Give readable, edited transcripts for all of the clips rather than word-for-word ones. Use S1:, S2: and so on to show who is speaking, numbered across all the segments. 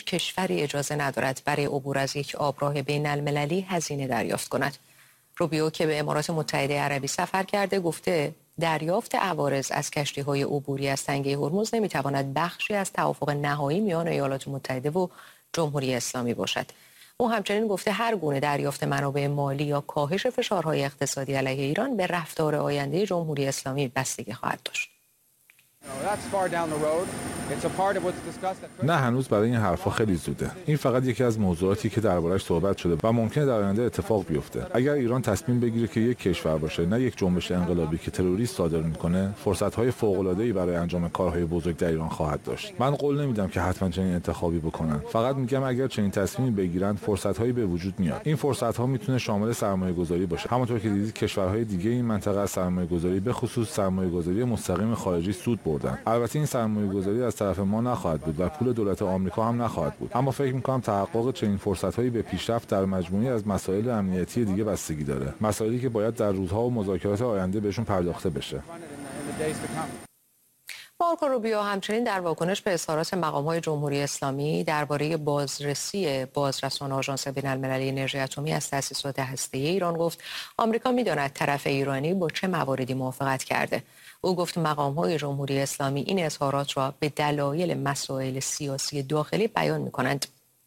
S1: کشوری اجازه ندارد برای عبور از یک آبراه بین المللی هزینه دریافت کند. روبیو که به امارات متحده عربی سفر کرده گفته دریافت عوارض از کشتی‌های عبوری از تنگه هرمز نمی‌تواند بخشی از توافق نهایی میان ایالات متحده و جمهوری اسلامی باشد. او همچنین گفته هر گونه دریافت منابع مالی یا کاهش فشارهای اقتصادی علیه ایران به رفتار آینده جمهوری اسلامی بستگی خواهد داشت.
S2: نه، هنوز برای این حرفا خیلی زوده. این فقط یکی از موضوعاتی که درباره‌اش صحبت شده و ممکنه در آینده اتفاق بیفته. اگر ایران تصمیم بگیره که یک کشور باشه، نه یک جنبش انقلابی که تروریست صادر میکنه، فرصت‌های فوق‌العاده‌ای برای انجام کارهای بزرگ در ایران خواهد داشت. من قول نمیدم که حتما چنین انتخابی بکنن. فقط میگم اگر چنین تصمیمی بگیرن، فرصت‌هایی به وجود میاد. این فرصت‌ها میتونه شامل سرمایه‌گذاری باشه. همونطور که دیدید کشورهای دیگه این منطقه از سرمایه‌گذاری به خصوص سرمایه‌گذاری مستقیم خارجی سود بردن. البته این سرمایه‌گذاری از طرف ما نخواهد بود و پول دولت آمریکا هم نخواهد بود، اما فکر می‌کنم تحقق چنین فرصت‌هایی به پیشرفت در مجموعه‌ای از مسائل امنیتی دیگه بستگی داره، مسائلی که باید در روزها و مذاکرات آینده بهشون پرداخته بشه.
S1: مارکو روبیو همچنین در واکنش به اظهارات مقام‌های جمهوری اسلامی درباره بازرسی بازرسان آژانس بین‌المللی انرژی اتمی از تأسیسات هسته‌ای ایران گفت آمریکا می‌داند طرف ایرانی با چه مواردی موافقت کرده. او گفت مقام‌های جمهوری اسلامی این اظهارات را به دلایل مسائل سیاسی داخلی بیان می‌کنند.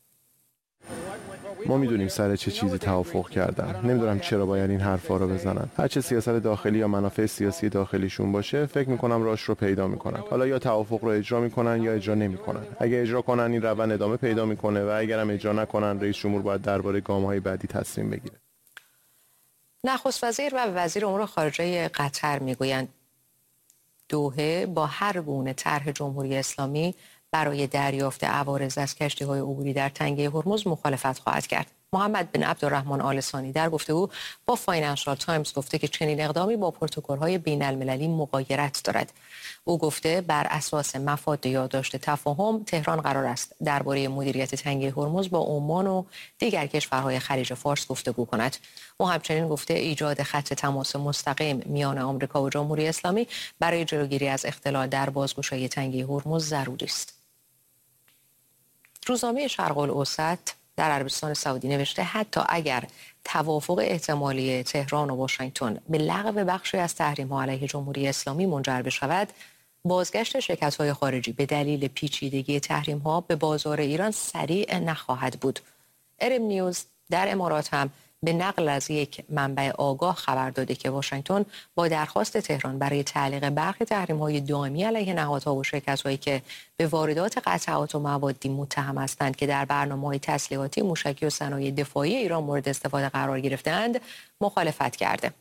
S3: ما میدونیم سر چه چیزی توافق کردن. نمیدونم چرا باید این حرفا رو بزنن. هر چه سیاست داخلی یا منافع سیاسی داخلیشون باشه، فکر میکنم راهش رو پیدا میکنن. حالا یا توافق رو اجرا میکنن یا اجرا نمیکنن. اگه اجرا کنن این روند ادامه پیدا میکنه و اگرم اجرا نکنن رئیس جمهور باید درباره گام‌های بعدی تصمیم بگیره.
S1: نخست وزیر و وزیر امور خارجه قطر میگویند دوحه با هر گونه طرح جمهوری اسلامی برای دریافت عوارض از کشتی‌های عبوری در تنگه هرمز مخالفت خواهد کرد. محمد بن عبدالرحمن آل ثانی در گفتگو با فاینانشال تایمز گفته که چنین اقدامی با پروتکل‌های بین‌المللی مغایرت دارد. او گفته بر اساس مفاد یادداشت تفاهم تهران قرار است درباره مدیریت تنگه هرمز با عمان و دیگر کشورهای خلیج فارس گفتگو کند. او همچنین گفته ایجاد خط تماس مستقیم میان آمریکا و جمهوری اسلامی برای جلوگیری از اختلال در بازگشایی تنگه هرمز ضروری است. روزنامه شرق الاوسط در عربستان سعودی نوشته حتی اگر توافق احتمالی تهران و واشنگتن به لغو بخشی از تحریم‌ها علیه جمهوری اسلامی منجر بشود، بازگشت شرکت‌های خارجی به دلیل پیچیدگی تحریم‌ها به بازار ایران سریع نخواهد بود. ارم نیوز در امارات هم به نقل از یک منبع آگاه خبر داده که واشنگتن با درخواست تهران برای تعلیق برخی تحریم‌های دائمی علیه نهادها و شرکت‌هایی که به واردات قطعات و موادی متهم هستند که در برنامه‌های تسلیحاتی موشکی و صنایع دفاعی ایران مورد استفاده قرار گرفته‌اند مخالفت کرده.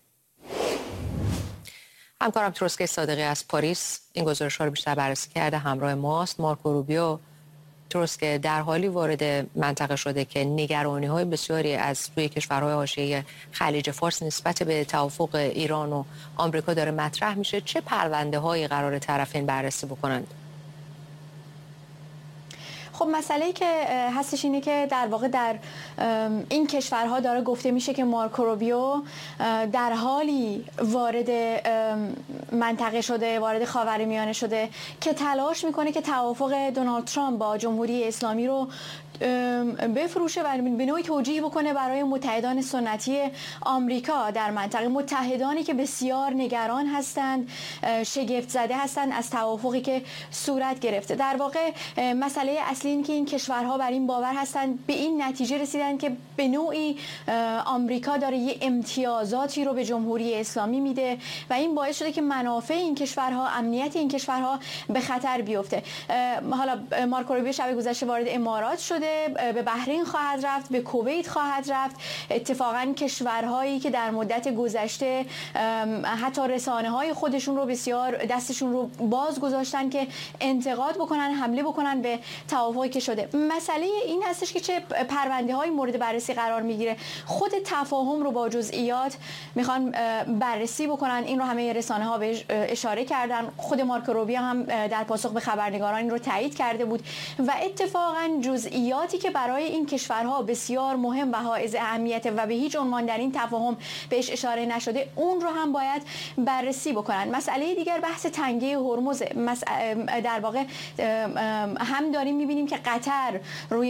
S1: همکارم تروسکه صادقی از پاریس این گزارش‌ها رو بیشتر بررسی کرده، همراه ماست. مارکو روبیو که در حالی وارد منطقه شده که نگرانی‌های بسیاری از سوی کشورهای حاشیه خلیج فارس نسبت به توافق ایران و آمریکا داره مطرح میشه. چه پرونده‌هایی قرار طرفین بررسی بکنند؟
S4: خب مسئله‌ای که هستش اینه که در واقع در این کشورها داره گفته میشه که مارکو روبیو در حالی وارد منطقه شده، وارد خاورمیانه شده که تلاش میکنه که توافق دونالد ترامپ با جمهوری اسلامی رو بفروشه و به نوعی توجیه بکنه برای متحدان سنتی آمریکا در منطقه، متحدانی که بسیار نگران هستند، شگفت زده هستند از توافقی که صورت گرفته. در واقع مسئله اصلی این که این کشورها بر این باور هستند، به این نتیجه رسیدن که به نوعی آمریکا داره یه امتیازاتی رو به جمهوری اسلامی میده و این باعث شده که منافع این کشورها، امنیت این کشورها به خطر بیفته. حالا مارکو روبیو شب گذشته وارد امارات شده، به بحرین خواهد رفت، به کویت خواهد رفت. اتفاقا کشورهایی که در مدت گذشته حتی رسانه‌های خودشون رو بسیار دستشون رو باز گذاشتن که انتقاد بکنن، حمله بکنن به توافقی که شده. مسئله این هستش که چه پرونده‌های مورد بررسی قرار میگیره. خود تفاهم رو با جزئیات میخوان بررسی بکنن. این رو همه رسانه‌ها بهش اشاره کردن. خود مارکو روبیو هم در پاسخ به خبرنگاران این رو تایید کرده بود و اتفاقا جزئیاتی که برای این کشورها بسیار مهم و حائز اهمیت و به هیچ عنوان در این تفاهم بهش اشاره نشده، اون رو هم باید بررسی بکنن. مسئله دیگر بحث تنگه هرمز. در واقع هم داریم می‌بینیم که قطر روی